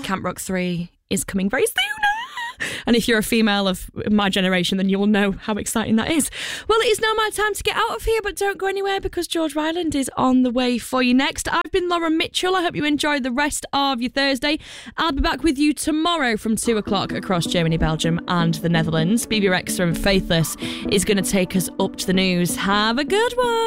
Camp Rock 3 is coming very soon. And if you're a female of my generation, then you will know how exciting that is. Well, it is now my time to get out of here, but don't go anywhere because George Ryland is on the way for you next. I've been Lauren Mitchell. I hope you enjoyed the rest of your Thursday. I'll be back with you tomorrow from 2 o'clock across Germany, Belgium and the Netherlands. BB Rexa and Faithless is going to take us up to the news. Have a good one.